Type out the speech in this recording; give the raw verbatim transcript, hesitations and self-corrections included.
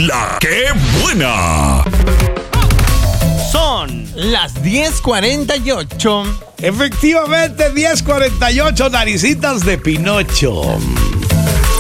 La ¡Qué buena! Son las diez cuarenta y ocho. Efectivamente, diez cuarenta y ocho, naricitas de Pinocho.